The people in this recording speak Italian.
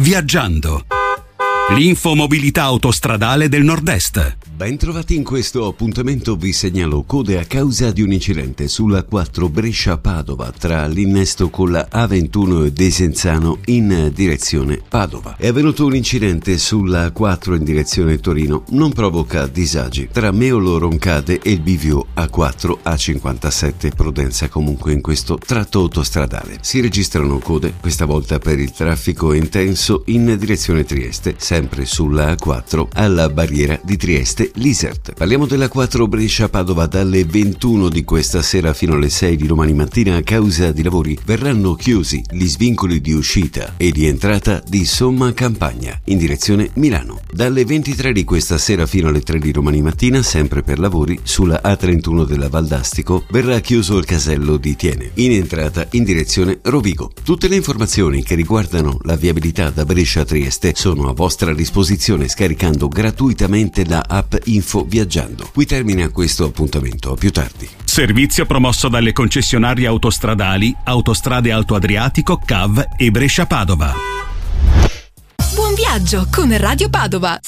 Viaggiando. L'infomobilità autostradale del Nord-Est. Ben trovati in questo appuntamento, vi segnalo code a causa di un incidente sulla 4 Brescia-Padova tra l'innesto con la A21 e Desenzano in direzione Padova. È avvenuto un incidente sulla 4 in direzione Torino, non provoca disagi tra Meolo Roncade e il bivio A4 A57, prudenza comunque in questo tratto autostradale. Si registrano code, questa volta per il traffico intenso in direzione Trieste, sempre sulla A4 alla barriera di Trieste Lisert. Parliamo della 4 Brescia-Padova. Dalle 21 di questa sera fino alle 6 di domani mattina, a causa di lavori, verranno chiusi gli svincoli di uscita e di entrata di Somma Campagna in direzione Milano. Dalle 23 di questa sera fino alle 3 di domani mattina, sempre per lavori, sulla A31 della Valdastico verrà chiuso il casello di Tiene in entrata in direzione Rovigo. Tutte le informazioni che riguardano la viabilità da Brescia a Trieste sono a vostra disposizione scaricando gratuitamente la app Info Viaggiando. Qui termina questo appuntamento, a più tardi. Servizio promosso dalle concessionarie autostradali Autostrade Alto Adriatico, CAV e Brescia-Padova. Buon viaggio con Radio Padova.